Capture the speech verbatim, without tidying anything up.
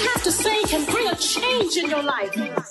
have to say can bring a change in your life.